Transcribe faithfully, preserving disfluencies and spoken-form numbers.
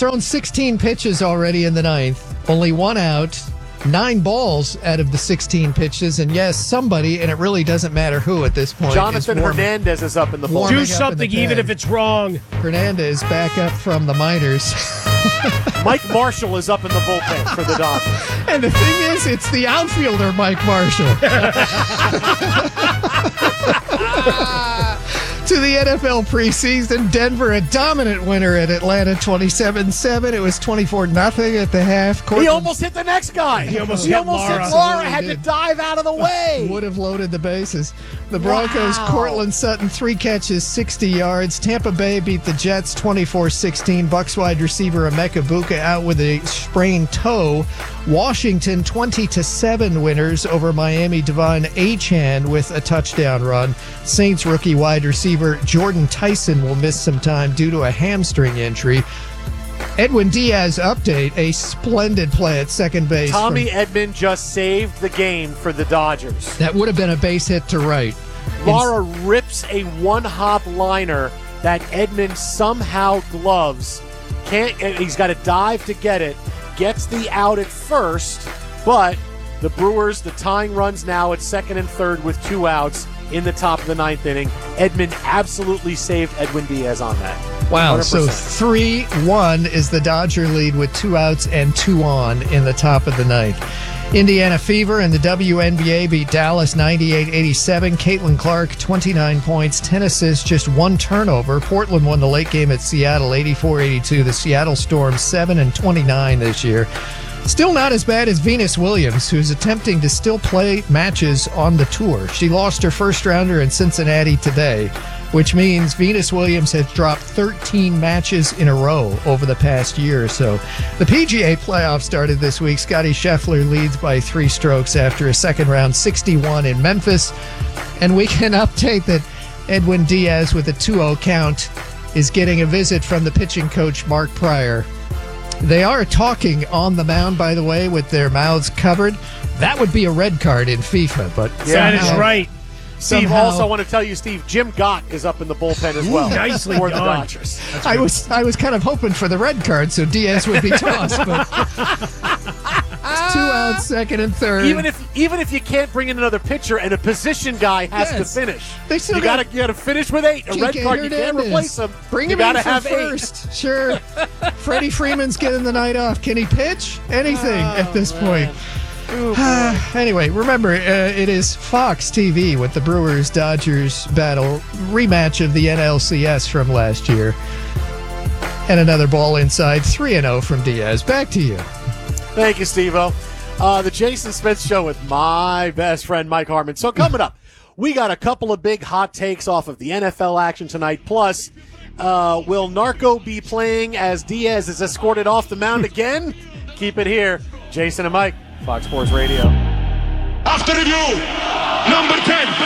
thrown sixteen pitches already in the ninth. Only one out. Nine balls out of the sixteen pitches. And yes, somebody, and it really doesn't matter who at this point. Jonathan is warm, Hernandez is up in the ball. Do something even if it's wrong. Hernandez back up from the minors. Mike Marshall is up in the bullpen for the Dodgers. And the thing is, it's the outfielder, Mike Marshall. To the N F L preseason, Denver a dominant winner at Atlanta twenty-seven seven. It was twenty-four nothing at the half. Cortland, he almost hit the next guy. He almost, he hit, almost Laura. hit Laura. Had to dive out of the way. Would have loaded the bases. The Broncos, wow. Cortland Sutton, three catches, sixty yards. Tampa Bay beat the Jets twenty-four sixteen. Bucs wide receiver Emeka Buka out with a sprained toe. Washington twenty to seven winners over Miami. Devon Achane with a touchdown run. Saints rookie wide receiver Jordan Tyson will miss some time due to a hamstring injury. Edwin Diaz update, a splendid play at second base. Tommy from, Edman just saved the game for the Dodgers. That would have been a base hit to right. Laura In, rips a one-hop liner that Edman somehow gloves. Can't. He's got to dive to get it. Gets the out at first, but the Brewers, the tying runs now at second and third with two outs in the top of the ninth inning. Edman absolutely saved Edwin Diaz on that. Wow, one hundred percent. So three one is the Dodger lead with two outs and two on in the top of the ninth. Indiana Fever and the W N B A beat Dallas ninety-eight eighty-seven. Caitlin Clark, twenty-nine points, ten assists, just one turnover. Portland won the late game at Seattle eighty-four eighty-two. The Seattle Storm seven and twenty-nine this year. Still not as bad as Venus Williams, who's attempting to still play matches on the tour. She lost her first rounder in Cincinnati today, which means Venus Williams has dropped thirteen matches in a row over the past year or so. The P G A playoffs started this week. Scottie Scheffler leads by three strokes after a second round sixty-one in Memphis. And we can update that Edwin Diaz with a two oh count is getting a visit from the pitching coach Mark Pryor. They are talking on the mound, by the way, with their mouths covered. That would be a red card in FIFA, but yeah, that is right. Steve, somehow, also want to tell you, Steve, Jim Gott is up in the bullpen as well. Nicely for the done. Dodgers. I was I was kind of hoping for the red card so Diaz would be tossed, but two outs, second and third. Even if even if you can't bring in another pitcher and a position guy has yes. to finish, they still you got to you got to finish with eight. A red card, you can't replace him. Bring you him got to in for have first. eight. Sure. Freddie Freeman's getting the night off. Can he pitch? Anything oh, at this man. point. Anyway, remember, uh, it is Fox T V with the Brewers-Dodgers battle rematch of the N L C S from last year. And another ball inside, three and oh from Diaz. Back to you. Thank you, Steve-O. Uh, the Jason Smith Show with my best friend, Mike Harmon. So coming up, we got a couple of big hot takes off of the N F L action tonight. Plus, uh, will Narco be playing as Diaz is escorted off the mound again? Keep it here. Jason and Mike. Fox Sports Radio. After review, number ten.